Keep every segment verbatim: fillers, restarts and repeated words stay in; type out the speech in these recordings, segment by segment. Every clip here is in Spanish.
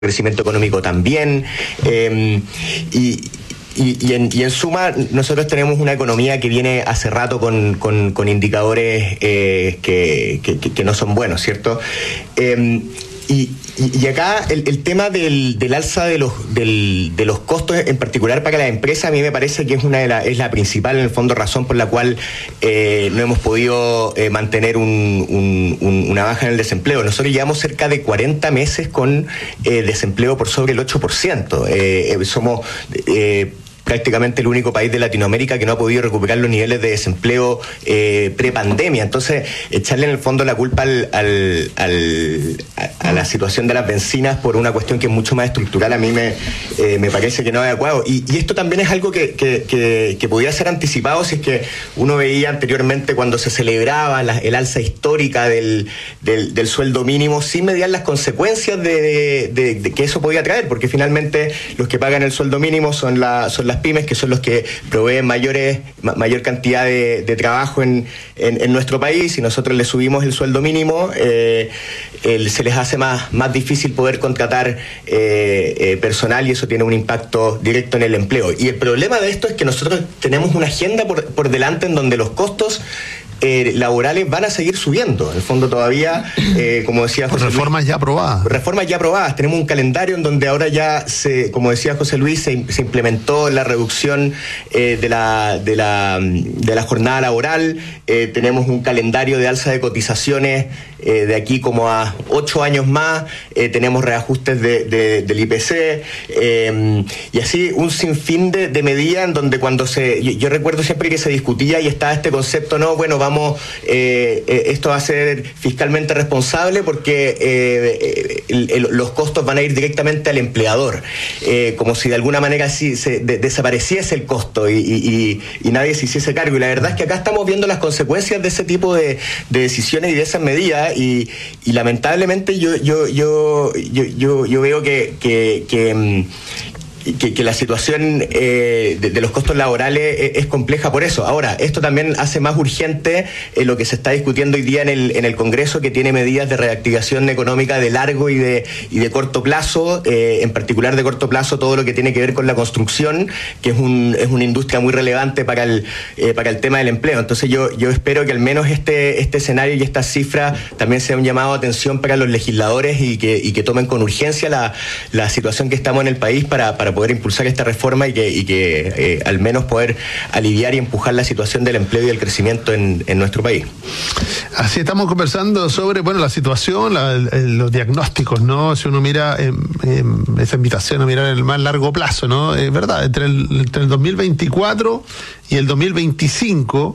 crecimiento económico también, eh, y, y, y, en, y en suma nosotros tenemos una economía que viene hace rato con, con, con indicadores eh, que, que, que no son buenos, ¿cierto? Eh, y, y acá el, el tema del, del alza de los, del, de los costos, en particular para la empresa, a mí me parece que es una de la, es la principal, en el fondo, razón por la cual eh, no hemos podido eh, mantener un, un, un, una baja en el desempleo. Nosotros llevamos cerca de cuarenta meses con eh, desempleo por sobre el ocho por ciento. Eh, eh, somos... Eh, prácticamente el único país de Latinoamérica que no ha podido recuperar los niveles de desempleo eh, pre-pandemia. Entonces, echarle en el fondo la culpa al, al, al, a, a la situación de las bencinas por una cuestión que es mucho más estructural, a mí me, eh, me parece que no es adecuado. Y, y esto también es algo que, que, que, que podía ser anticipado si es que uno veía anteriormente cuando se celebraba la, el alza histórica del, del, del sueldo mínimo, sin mediar las consecuencias de, de, de, de que eso podía traer, porque finalmente los que pagan el sueldo mínimo son, la, son las pymes, que son los que proveen mayores mayor cantidad de, de trabajo en, en, en nuestro país. Si nosotros les subimos el sueldo mínimo, eh, el, se les hace más, más difícil poder contratar eh, eh, personal, y eso tiene un impacto directo en el empleo. Y el problema de esto es que nosotros tenemos una agenda por, por delante en donde los costos Eh, laborales van a seguir subiendo. En el fondo todavía, eh, como decía José Luis, reformas ya aprobadas. Reformas ya aprobadas. Tenemos un calendario en donde ahora ya, se, como decía José Luis, se, se implementó la reducción eh, de, la, de, la, de la jornada laboral. Eh, tenemos un calendario de alza de cotizaciones eh, de aquí como a ocho años más. Eh, tenemos reajustes de, de, del I P C. Eh, y así un sinfín de, de medidas en donde cuando se... Yo, yo recuerdo siempre que se discutía y estaba este concepto, no, bueno, vamos Eh, eh, esto va a ser fiscalmente responsable porque eh, el, el, los costos van a ir directamente al empleador, eh, como si de alguna manera así se de, desapareciese el costo y, y, y nadie se hiciese cargo. Y la verdad es que acá estamos viendo las consecuencias de ese tipo de, de decisiones y de esas medidas, y, y lamentablemente yo yo yo yo yo, yo veo que que, que Que, que la situación eh, de, de los costos laborales es, es compleja por eso. Ahora, esto también hace más urgente eh, lo que se está discutiendo hoy día en el, en el Congreso, que tiene medidas de reactivación económica de largo y de, y de corto plazo, eh, en particular de corto plazo todo lo que tiene que ver con la construcción, que es, un, es una industria muy relevante para el, eh, para el tema del empleo. Entonces yo, yo espero que al menos este, este escenario y estas cifras también sea un llamado de atención para los legisladores y que, y que tomen con urgencia la, la situación que estamos en el país para, para poder impulsar esta reforma y que, y que eh, al menos poder aliviar y empujar la situación del empleo y el crecimiento en, en nuestro país. Así estamos conversando sobre, bueno, la situación, la, el, los diagnósticos, ¿no? Si uno mira eh, eh, esa invitación a mirar el más largo plazo, ¿no? Es verdad, entre el, entre el dos mil veinticuatro y el dos mil veinticinco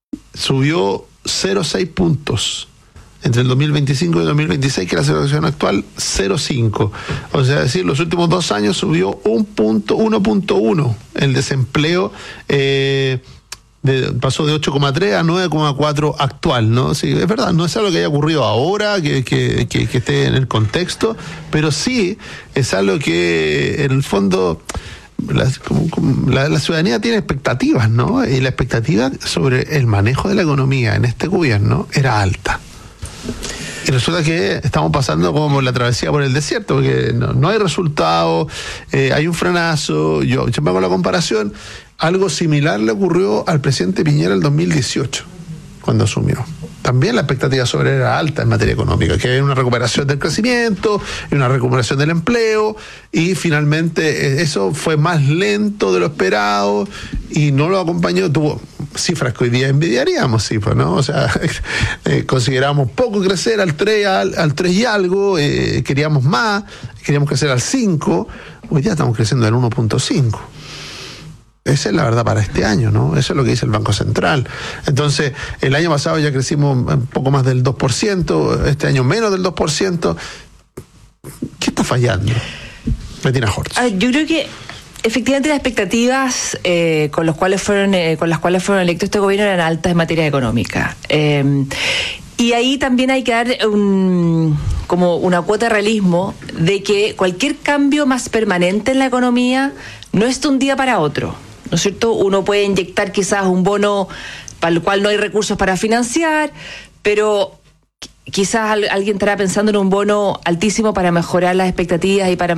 subió cero coma seis puntos. Entre el dos mil veinticinco y el dos mil veintiséis, que es la situación actual, cero coma cinco. O sea, es decir, los últimos dos años subió un punto, uno punto uno el desempleo, eh, de, pasó de ocho coma tres a nueve coma cuatro actual, ¿no? Sí, es verdad, no es algo que haya ocurrido ahora, que, que, que, que esté en el contexto, pero sí es algo que, en el fondo... La, como, como, la, la ciudadanía tiene expectativas, ¿no? Y la expectativa sobre el manejo de la economía en este gobierno era alta. Y resulta que estamos pasando como la travesía por el desierto, porque no, no hay resultado, eh, hay un frenazo. Yo siempre hago la comparación. Algo similar le ocurrió al presidente Piñera en el dos mil dieciocho, cuando asumió. También la expectativa sobre él era alta en materia económica, que hay una recuperación del crecimiento, y una recuperación del empleo, y finalmente eso fue más lento de lo esperado y no lo acompañó. Tuvo cifras que hoy día envidiaríamos, sí, pues, ¿no? O sea, eh, considerábamos poco crecer al tres, al, al tres y algo, eh, queríamos más, queríamos crecer al cinco, hoy día estamos creciendo al uno punto cinco. Esa es la verdad para este año, ¿no? Eso es lo que dice el Banco Central. Entonces, el año pasado ya crecimos un poco más del dos por ciento, este año menos del dos por ciento. ¿Qué está fallando? Bettina Hortz. Ah, yo creo que efectivamente las expectativas eh, con los cuales fueron eh, con las cuales fueron electos este gobierno eran altas en materia económica. Eh, y ahí también hay que dar un, como una cuota de realismo de que cualquier cambio más permanente en la economía no es de un día para otro, ¿no es cierto? Uno puede inyectar quizás un bono para el cual no hay recursos para financiar, pero quizás alguien estará pensando en un bono altísimo para mejorar las expectativas y para